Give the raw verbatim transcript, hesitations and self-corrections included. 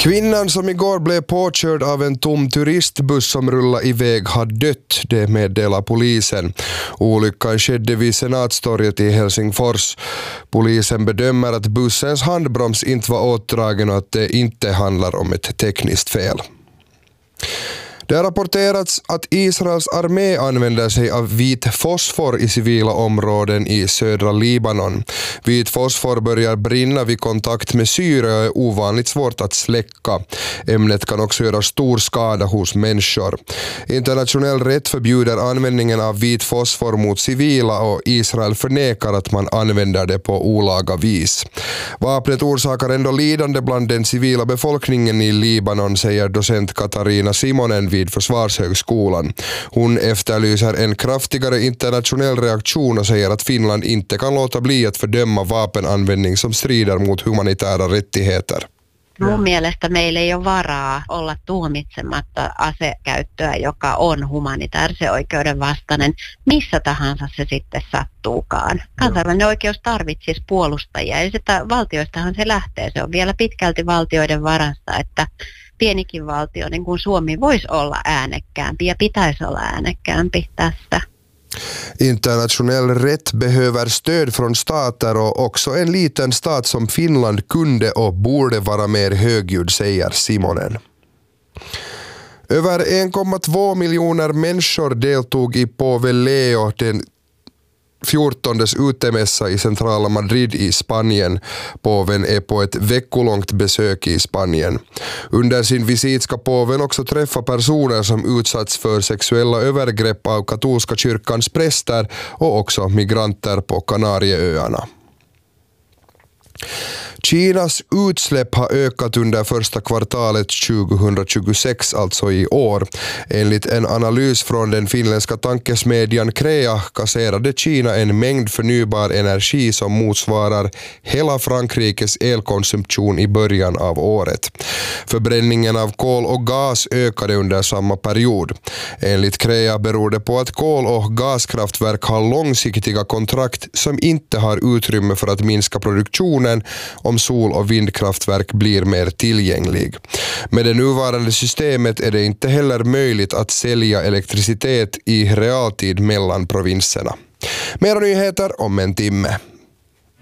Kvinnan som igår blev påkörd av en tom turistbuss som rullade iväg har dött, det meddelar polisen. Olyckan skedde vid Senatstorget i Helsingfors. Polisen bedömer att bussens handbroms inte var åtdragen och att det inte handlar om ett tekniskt fel. Det har rapporterats att Israels armé använder sig av vit fosfor i civila områden i södra Libanon. Vit fosfor börjar brinna vid kontakt med syre och är ovanligt svårt att släcka. Ämnet kan också göra stor skada hos människor. Internationell rätt förbjuder användningen av vit fosfor mot civila och Israel förnekar att man använder det på olaga vis. Vapnet orsakar ändå lidande bland den civila befolkningen i Libanon, säger docent Katarina Simonen vid Försvarshögskolan. Hon efterlyser en kraftigare internationell reaktion och säger att Finland inte kan låta bli att fördöma vapenanvändning som strider mot humanitära rättigheter. Mun mielestä meillä ei ole varaa olla tuomitsematta asekäyttöä, joka on humanitaarisen oikeuden vastainen, missä tahansa se sitten sattuukaan. Kansainvälinen oikeus tarvitsisi puolustajia ja sitä valtioistahan se lähtee. Se on vielä pitkälti valtioiden varassa, että pienikin valtio, niin kuin Suomi, voisi olla äänekkäämpi ja pitäisi olla äänekkäämpi tästä. Internationell rätt behöver stöd från stater och också en liten stat som Finland kunde och borde vara mer högljudd, säger Simonen. Över en komma två miljoner människor deltog i Påve Leo den fjortondes utemässa i centrala Madrid i Spanien. Påven är på ett veckolångt besök i Spanien. Under sin visit ska påven också träffa personer som utsatts för sexuella övergrepp av katolska kyrkans präster och också migranter på Kanarieöarna. Kinas utsläpp har ökat under första kvartalet tjugohundratjugosex, alltså i år. Enligt en analys från den finländska tankesmedjan Krea kasserade Kina en mängd förnybar energi som motsvarar hela Frankrikes elkonsumtion i början av året. Förbränningen av kol och gas ökade under samma period. Enligt Krea beror det på att kol- och gaskraftverk har långsiktiga kontrakt som inte har utrymme för att minska produktionen om sol- och vindkraftverk blir mer tillgänglig. Med det nuvarande systemet är det inte heller möjligt att sälja elektricitet i realtid mellan provinserna. Mer nyheter om en timme.